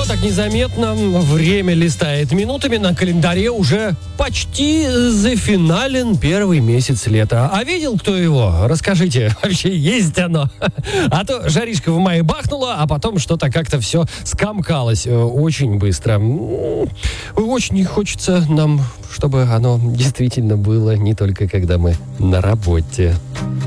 так незаметно. Время листает минутами. На календаре уже почти зафинален первый месяц лета. А видел кто его? Расскажите, вообще есть оно? А то жаришка в мае бахнула, а потом что-то как-то все скомкалось очень быстро. Очень хочется нам, чтобы оно действительно было не только когда мы на работе.